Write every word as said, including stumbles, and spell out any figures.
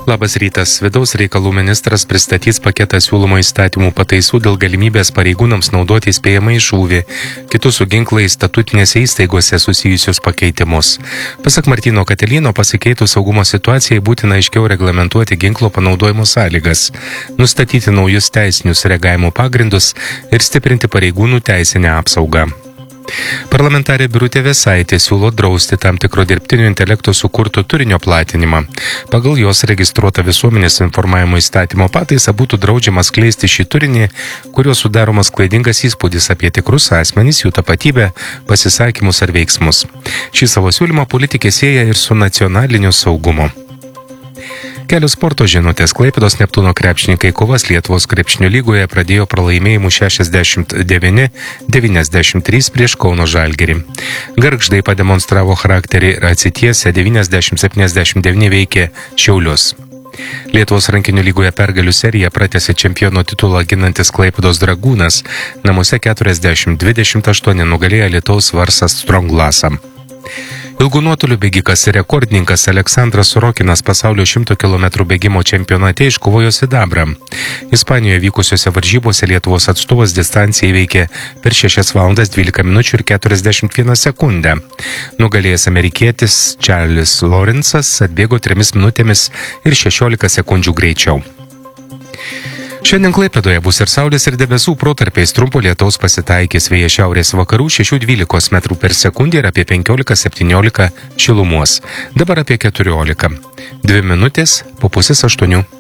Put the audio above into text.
Labas rytas. Vidaus reikalų ministras pristatys paketą siūlomų įstatymų pataisų dėl galimybės pareigūnams naudoti įspėjamąjį šūvį, kitus su ginklais statutinėse įstaigose susijusius pakeitimus. Pasak Martyno Katelino, pasikeitus saugumo situacijai būtina aiškiau reglamentuoti ginklo panaudojimo sąlygas, nustatyti naujus teisinius reagavimo pagrindus ir stiprinti pareigūnų teisinę apsaugą. Parlamentarė Birutė Vėsaitė siūlo drausti tam tikro dirbtinio intelekto sukurto turinio platinimą. Pagal jos registruotą visuomenės informavimo įstatymo pataisą būtų draudžiama skleisti šį turinį, kuriuo sudaromas klaidingas įspūdis apie tikrus asmenys, jų tapatybę, pasisakymus ar veiksmus. Šį savo siūlymą politikė sieja ir su nacionaliniu saugumu. Kelios sporto žinutės. Klaipėdos Neptūno krepšininkai kovas Lietuvos krepšinio lygoje pradėjo pralaimėjimu šešiasdešimt devyni devyniasdešimt trys prieš Kauno Žalgirį. Gargždai pademonstravo charakterį ir atsitiesę devyniasdešimt septyniasdešimt devyni veikė Šiaulius. Lietuvos rankinių lygoje pergalių seriją pratęsė čempiono titulą ginantis Klaipėdos Dragūnas. Namuose keturiasdešimt dvidešimt aštuoni nugalėjo Alytaus Varsas Stronglasą. Ilgų nuotolių bėgikas ir rekordininkas Aleksandras Sorokinas pasaulio šimto kilometrų bėgimo čempionate iškovojo sidabrą. Ispanijoje vykusiose varžybose Lietuvos atstovas distanciją įveikė per šešias valandas dvylika minučių ir keturiasdešimt vieną sekundę. Nugalėjęs amerikietis Charles Lawrence'as atbėgo trimis minutėmis ir šešiolika sekundžių greičiau. Šiandien Klaipėdoje bus ir saulės ir debesų protarpiais, trumpo lietaus pasitaikys, vėjas šiaurės vakarų šešių dvylikos metrų per sekundę ir apie penkiolika septyniolika šilumos. Dabar apie keturiolika. Dvi minutės po pusės aštuonių.